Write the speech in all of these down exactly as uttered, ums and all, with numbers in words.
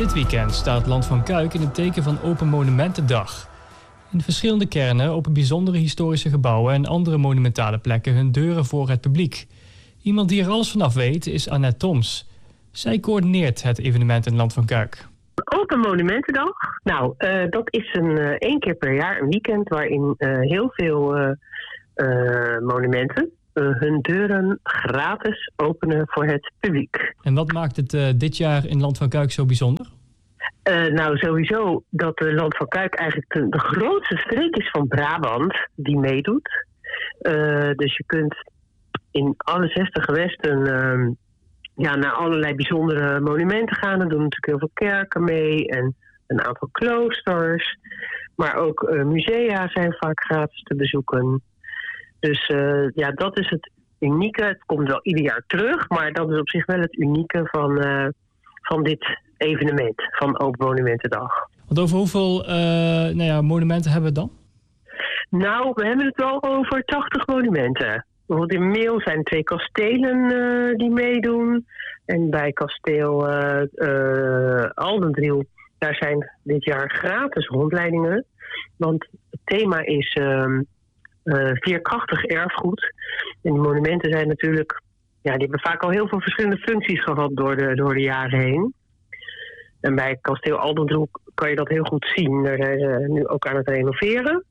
Dit weekend staat Land van Cuijk in het teken van Open Monumentendag. In verschillende kernen openen bijzondere historische gebouwen en andere monumentale plekken hun deuren voor het publiek. Iemand die er alles vanaf weet is Annette Toms. Zij coördineert het evenement in Land van Cuijk. Open Monumentendag. Nou, uh, dat is een uh, één keer per jaar een weekend waarin uh, heel veel uh, uh, monumenten uh, hun deuren gratis openen voor het publiek. En wat maakt het uh, dit jaar in Land van Cuijk zo bijzonder? Uh, nou, sowieso dat de Land van Cuijk eigenlijk de, de grootste streek is van Brabant die meedoet. Uh, dus je kunt in alle zestig gewesten uh, ja, naar allerlei bijzondere monumenten gaan. Er doen natuurlijk heel veel kerken mee en een aantal kloosters. Maar ook uh, musea zijn vaak gratis te bezoeken. Dus uh, ja, dat is het unieke. Het komt wel ieder jaar terug, maar dat is op zich wel het unieke van, uh, van dit evenement, van Open Monumentendag. Want over hoeveel uh, nou ja, monumenten hebben we het dan? Nou, we hebben het wel over tachtig monumenten. Bijvoorbeeld in Meel zijn twee kastelen uh, die meedoen. En bij kasteel uh, uh, Aldendriel, daar zijn dit jaar gratis rondleidingen. Want het thema is uh, uh, veerkrachtig erfgoed. En die monumenten zijn natuurlijk, ja, die hebben vaak al heel veel verschillende functies gehad door de, door de jaren heen. En bij kasteel Aldendriel kan je dat heel goed zien. Daar zijn ze nu ook aan het renoveren.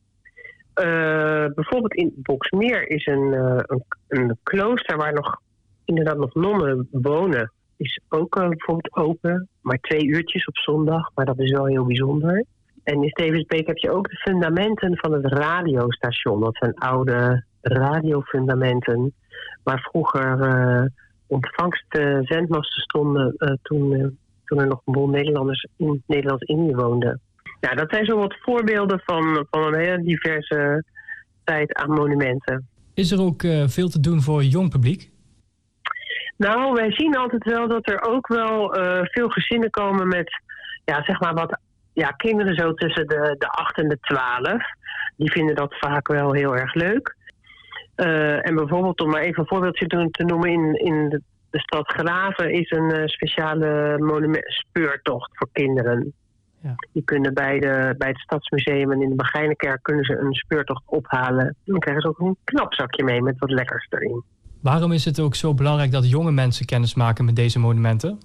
Uh, bijvoorbeeld in Boxmeer is een, uh, een, een klooster waar nog inderdaad nog nonnen wonen. Is ook uh, bijvoorbeeld open, maar twee uurtjes op zondag. Maar dat is wel heel bijzonder. En in Stevensbeek heb je ook de fundamenten van het radiostation. Dat zijn oude radiofundamenten waar vroeger uh, ontvangstzendmasten stonden uh, toen, uh, toen er nog een boel Nederlanders in Nederlands-Indië woonden. Nou, dat zijn zo wat voorbeelden van, van een hele diverse tijd aan monumenten. Is er ook uh, veel te doen voor jong publiek? Nou, wij zien altijd wel dat er ook wel uh, veel gezinnen komen met, ja, zeg maar wat ja, kinderen zo tussen de, de acht en de twaalf. Die vinden dat vaak wel heel erg leuk. Uh, en bijvoorbeeld, om maar even een voorbeeldje te, te noemen, in, in de, de stad Graven is een uh, speciale monument, speurtocht voor kinderen. Ja. Die kunnen bij, de, bij het Stadsmuseum en in de Begijnenkerk kunnen ze een speurtocht ophalen. Dan krijgen ze ook een knapzakje mee met wat lekkers erin. Waarom is het ook zo belangrijk dat jonge mensen kennis maken met deze monumenten?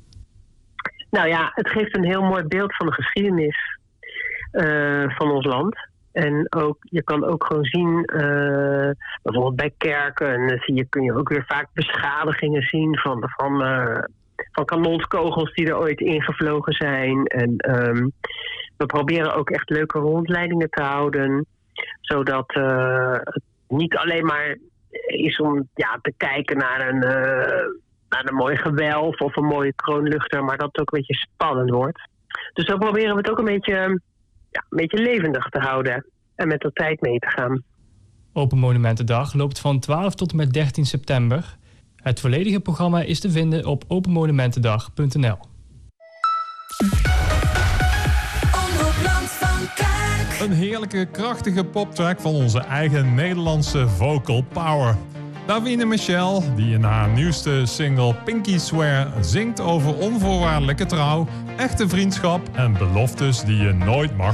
Nou ja, het geeft een heel mooi beeld van de geschiedenis uh, van ons land. En ook, je kan ook gewoon zien, uh, bijvoorbeeld bij kerken, dan zie je, kun je ook weer vaak beschadigingen zien van, van, uh, van kanonskogels die er ooit ingevlogen zijn. En um, we proberen ook echt leuke rondleidingen te houden, zodat uh, het niet alleen maar is om ja, te kijken naar een, uh, naar een mooi gewelf of een mooie kroonluchter, maar dat het ook een beetje spannend wordt. Dus zo proberen we het ook een beetje, ja, een beetje levendig te houden en met de tijd mee te gaan. Open Monumentendag loopt van twaalf tot en met dertien september. Het volledige programma is te vinden op open monumentendag punt n l. Een heerlijke, krachtige poptrack van onze eigen Nederlandse vocal power. Davina Michel, die in haar nieuwste single Pinky Swear zingt over onvoorwaardelijke trouw, echte vriendschap en beloftes die je nooit mag